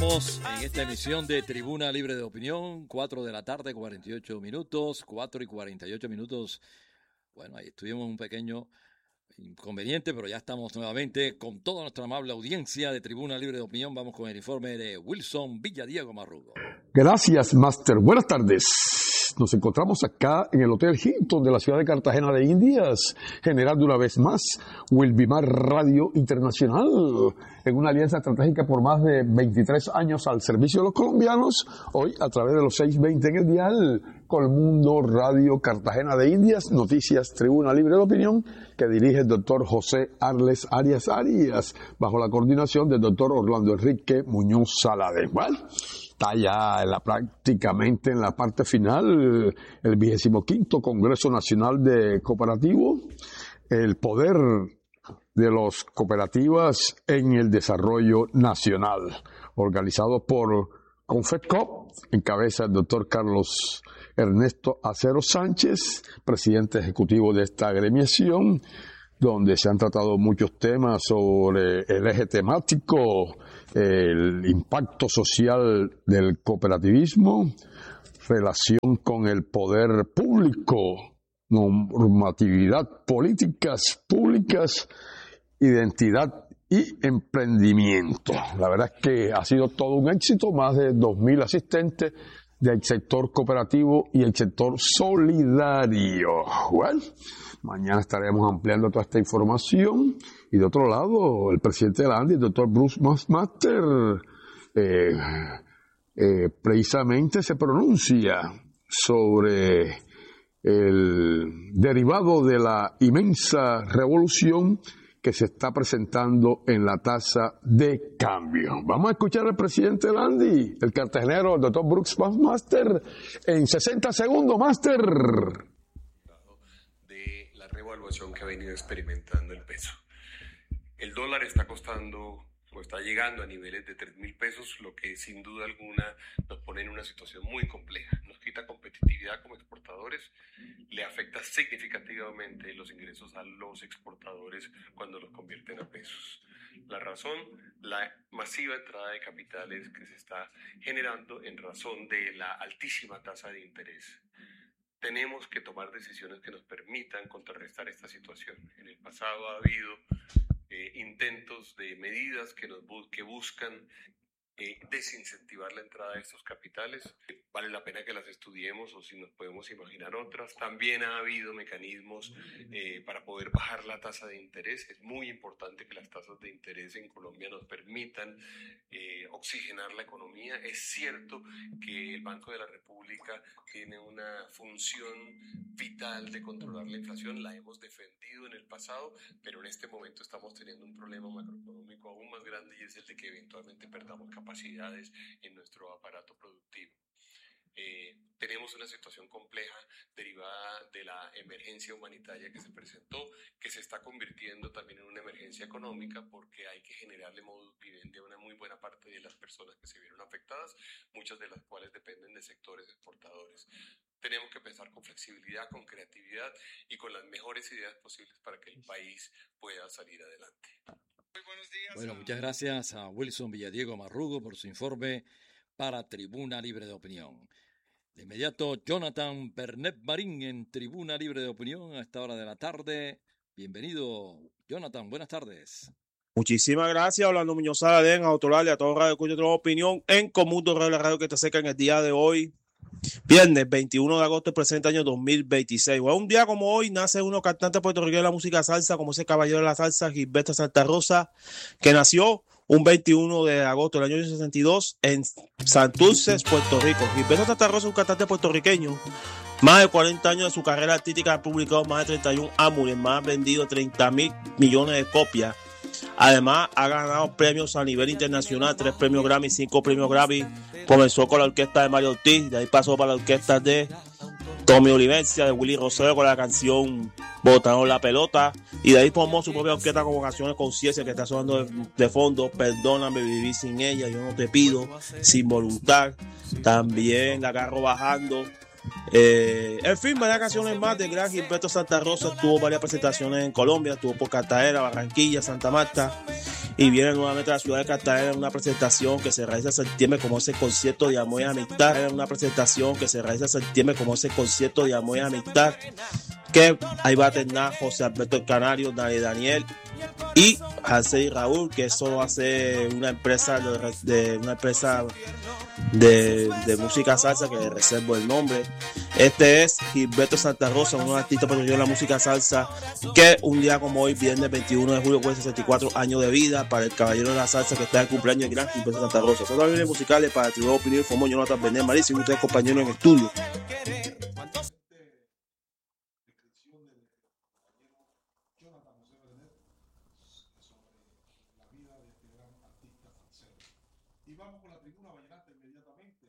Estamos en esta emisión de Tribuna Libre de Opinión, 4 de la tarde, 48 minutos, 4 y 48 minutos. Bueno, ahí tuvimos un pequeño inconveniente, pero ya estamos nuevamente con toda nuestra amable audiencia de Tribuna Libre de Opinión. Vamos con el informe de Wilson Villadiego Marrugo. Gracias, Master. Buenas tardes. Nos encontramos acá en el Hotel Hilton de la ciudad de Cartagena de Indias, generando una vez más Wilbimar Radio Internacional, en una alianza estratégica por más de 23 años al servicio de los colombianos, hoy a través de los 620 en el dial, Colmundo Radio Cartagena de Indias, Noticias Tribuna Libre de Opinión, que dirige el doctor José Arles Arias, bajo la coordinación del doctor Orlando Enrique Muñoz Saladez. Bueno, está ya prácticamente en la parte final el 25º Congreso Nacional de Cooperativos, el poder de las cooperativas en el desarrollo nacional, organizado por Confedcop, en cabeza del doctor Carlos Ernesto Acero Sánchez, presidente ejecutivo de esta agremiación, donde se han tratado muchos temas sobre el eje temático, el impacto social del cooperativismo, relación con el poder público, normatividad, políticas públicas, identidad y emprendimiento. La verdad es que ha sido todo un éxito, más de 2.000 asistentes del sector cooperativo y el sector solidario. Bueno, mañana estaremos ampliando toda esta información. Y de otro lado, el presidente de la ANDI, el doctor Bruce Master, precisamente se pronuncia sobre el derivado de la inmensa revolución que se está presentando en la tasa de cambio. Vamos a escuchar al presidente del ANDI, el cartagenero, el doctor Brooks Master, en 60 segundos, Master. De la revaluación que ha venido experimentando el peso. El dólar está costando o está llegando a niveles de 3.000 pesos, lo que sin duda alguna nos pone en una situación muy compleja. Nos quita competitividad como exportadores, le afecta significativamente los ingresos a los exportadores cuando los convierten a pesos. La razón, la masiva entrada de capitales que se está generando en razón de la altísima tasa de interés. Tenemos que tomar decisiones que nos permitan contrarrestar esta situación. En el pasado ha habido intentos de medidas que buscan desincentivar la entrada de estos capitales. Vale la pena que las estudiemos o si nos podemos imaginar otras. También ha habido mecanismos para poder bajar la tasa de interés. Es muy importante que las tasas de interés en Colombia nos permitan oxigenar la economía. Es cierto que el Banco de la República tiene una función vital de controlar la inflación. La hemos defendido en el pasado, pero en este momento estamos teniendo un problema macroeconómico aún más grande y es el de que eventualmente perdamos capacidades en nuestro aparato productivo. Tenemos una situación compleja derivada de la emergencia humanitaria que se presentó, que se está convirtiendo también en una emergencia económica porque hay que generarle modus vivendi a una muy buena parte de las personas que se vieron afectadas, muchas de las cuales dependen de sectores exportadores. Tenemos que pensar con flexibilidad, con creatividad y con las mejores ideas posibles para que el país pueda salir adelante. Muy buenos días. Bueno, muchas gracias a Wilson Villadiego Marrugo por su informe para Tribuna Libre de Opinión. De inmediato, Jonathan Pernet Marín en Tribuna Libre de Opinión a esta hora de la tarde. Bienvenido, Jonathan, buenas tardes. Muchísimas gracias, Orlando Muñoz Saladez, a Autoral y a todo Radio Escucha Otra Opinión en Colmundo Radio, la radio que te acerca en el día de hoy. Viernes 21 de agosto del presente año 2026. Un día como hoy nace uno cantante puertorriqueño de la música salsa, como ese caballero de la salsa, Gilberto Santa Rosa, que nació un 21 de agosto del año 62 en Santurce, Puerto Rico. Gilberto Santa Rosa es un cantante puertorriqueño. Más de 40 años de su carrera artística, ha publicado más de 31 álbumes, más vendido 30,000 millones de copias. Además, ha ganado premios a nivel internacional, 3 premios Grammy, 5 premios Grammy. Comenzó con la orquesta de Mario Ortiz, de ahí pasó para la orquesta de Tommy Olivencia, de Willy Rosario con la canción Botaron la Pelota, y de ahí formó su propia orquesta con canciones Conciencia, que está sonando de fondo, Perdóname, Viví sin ella, Yo no te pido, Sin voluntad, también La agarro bajando. En fin, varias canciones más de gran Gilberto Santa Rosa. Tuvo varias presentaciones en Colombia, estuvo por Cartagena, Barranquilla, Santa Marta y viene nuevamente a la ciudad de Cartagena en una presentación que se realiza en septiembre como ese concierto de amor y amistad, en una presentación que se realiza en septiembre como ese concierto de amor y amistad, que ahí va a tener José Alberto el Canario, Daniel y Hansel y Raúl, que eso va a ser una empresa de música salsa que le reservo el nombre. Este es Gilberto Santa Rosa, un artista protegido de la música salsa, que un día como hoy, viernes 21 de julio, cumple 64 años de vida. Para el caballero de la salsa que está de cumpleaños, el gran Gilberto Santa Rosa. Son las líneas musicales para Tribu Opinión, como Jonathan Benet, Marisa y ustedes compañeros en estudio. Y vamos con la tribuna vallenata inmediatamente.